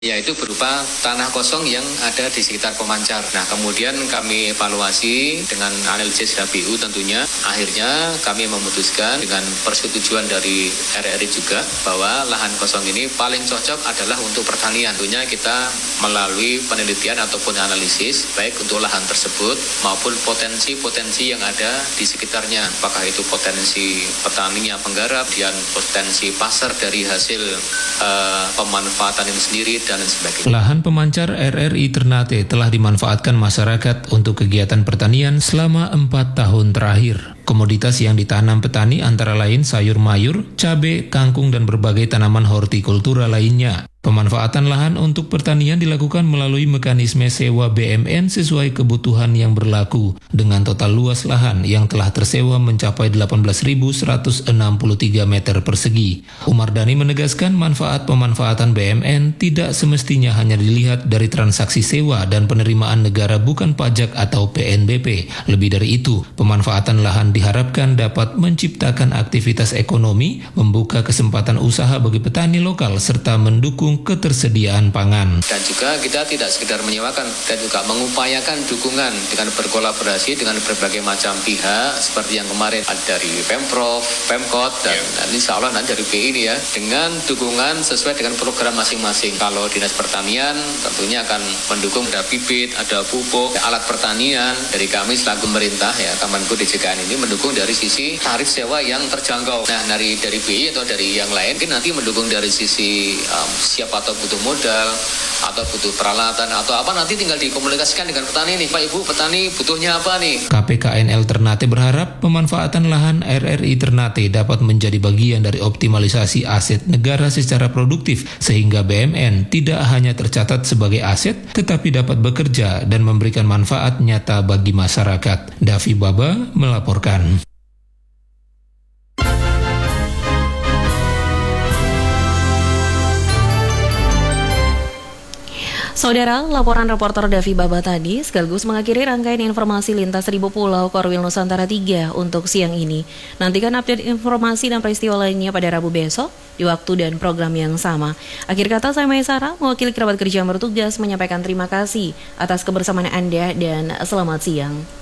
yaitu berupa tanah kosong yang ada di sekitar pemancar. Nah, kemudian kami evaluasi dengan analisis HBU tentunya. Akhirnya kami memutuskan dengan persetujuan dari RRI juga bahwa lahan kosong ini paling cocok adalah untuk pertanian. Tentunya kita melalui penelitian ataupun analisis baik untuk lahan tersebut maupun potensi-potensi yang ada di sekitarnya. Apakah itu potensi petaninya penggarap, dan potensi pasar dari hasil pemanfaatan ini sendiri, dan sebagainya. Lahan pemancar RRI Ternate telah dimanfaatkan masyarakat untuk kegiatan pertanian selama 4 tahun terakhir. Komoditas yang ditanam petani antara lain sayur mayur, cabai, kangkung, dan berbagai tanaman hortikultura lainnya. Pemanfaatan lahan untuk pertanian dilakukan melalui mekanisme sewa BMN sesuai kebutuhan yang berlaku, dengan total luas lahan yang telah tersewa mencapai 18.163 meter persegi. Umar Dhani menegaskan manfaat pemanfaatan BMN tidak semestinya hanya dilihat dari transaksi sewa dan penerimaan negara bukan pajak atau PNBP. Lebih dari itu, pemanfaatan lahan diharapkan dapat menciptakan aktivitas ekonomi, membuka kesempatan usaha bagi petani lokal, serta mendukung ketersediaan pangan. Dan juga kita tidak sekedar menyewakan, dan juga mengupayakan dukungan dengan berkolaborasi dengan berbagai macam pihak, seperti yang kemarin ada dari Pemprov, Pemkot, dan insya Allah nanti dari BI ini ya, dengan dukungan sesuai dengan program masing-masing. Kalau Dinas Pertanian tentunya akan mendukung, ada bibit, ada pupuk, alat pertanian. Dari kami selaku pemerintah ya, Kemenko DJKN ini mendukung dari sisi tarif sewa yang terjangkau. Nah, dari BI atau dari yang lain mungkin nanti mendukung dari sisi siapa atau butuh modal atau butuh peralatan atau apa, nanti tinggal dikomunikasikan dengan petani nih, Pak Ibu, petani butuhnya apa nih. KPKNL Ternate berharap pemanfaatan lahan RRI Ternate dapat menjadi bagian dari optimalisasi aset negara secara produktif, sehingga BMN tidak hanya tercatat sebagai aset tetapi dapat bekerja dan memberikan manfaat nyata bagi masyarakat. Davi Baba melaporkan. Saudara, laporan reporter Davi Baba tadi sekaligus mengakhiri rangkaian informasi lintas 1000 pulau Korwil Nusantara 3 untuk siang ini. Nantikan update informasi dan peristiwa lainnya pada Rabu besok di waktu dan program yang sama. Akhir kata, saya Maisara, mewakili kerabat kerja yang bertugas menyampaikan terima kasih atas kebersamaan Anda dan selamat siang.